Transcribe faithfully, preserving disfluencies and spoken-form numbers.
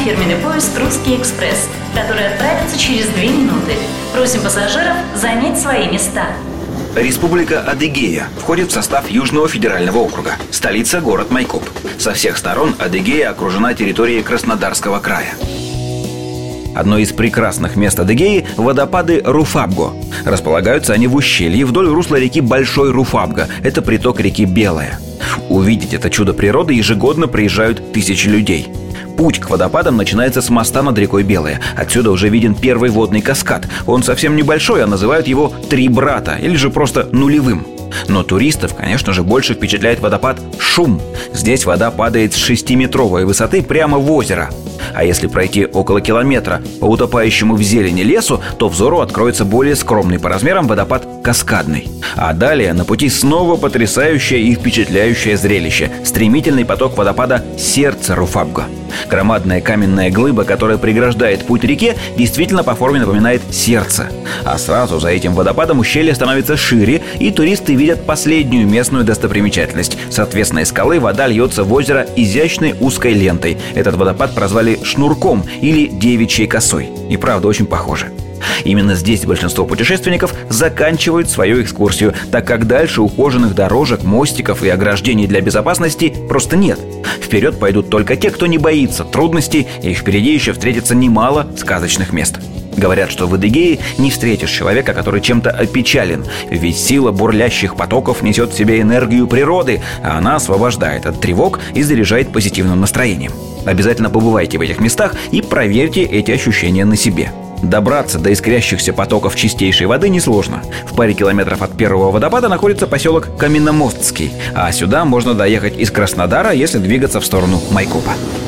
фирменный поезд «Русский экспресс», который отправится через две минуты. Просим пассажиров занять свои места. Республика Адыгея входит в состав Южного федерального округа. Столица – город Майкоп. Со всех сторон Адыгея окружена территорией Краснодарского края. Одно из прекрасных мест Адыгеи – водопады Руфабго. Располагаются они в ущелье вдоль русла реки Большой Руфабго. Это приток реки Белая. Увидеть это чудо природы ежегодно приезжают тысячи людей. Путь к водопадам начинается с моста над рекой Белая. Отсюда уже виден первый водный каскад. Он совсем небольшой, а называют его «Три брата» или же просто нулевым. Но туристов, конечно же, больше впечатляет водопад Шум. Здесь вода падает с шестиметровой высоты прямо в озеро. А если пройти около километра по утопающему в зелени лесу, то взору откроется более скромный по размерам водопад Каскадный. А далее на пути снова потрясающее и впечатляющее зрелище – стремительный поток водопада Сердце Руфабго. Громадная каменная глыба, которая преграждает путь реке, действительно по форме напоминает сердце. А сразу за этим водопадом ущелье становится шире, и туристы видят последнюю местную достопримечательность. С отвесной скалы вода льется в озеро изящной узкой лентой. Этот водопад прозвали Шнурком или Девичьей косой. И правда очень похоже. Именно здесь большинство путешественников заканчивают свою экскурсию, так как дальше ухоженных дорожек, мостиков и ограждений для безопасности просто нет. Вперед пойдут только те, кто не боится трудностей, и впереди еще встретится немало сказочных мест. Говорят, что в Адыгее не встретишь человека, который чем-то опечален, ведь сила бурлящих потоков несет в себе энергию природы, а она освобождает от тревог и заряжает позитивным настроением. Обязательно побывайте в этих местах и проверьте эти ощущения на себе. Добраться до искрящихся потоков чистейшей воды несложно. В паре километров от первого водопада находится поселок Каменномостский, а сюда можно доехать из Краснодара, если двигаться в сторону Майкопа.